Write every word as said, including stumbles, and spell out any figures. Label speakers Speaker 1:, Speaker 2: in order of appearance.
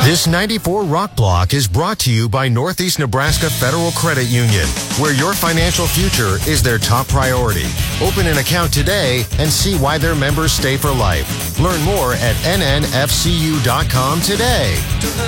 Speaker 1: This ninety-four Rock Block is brought to you by Northeast Nebraska Federal Credit Union, where your financial future is their top priority. Open an account today and see why their members stay for life. Learn more at N N F C U dot com today.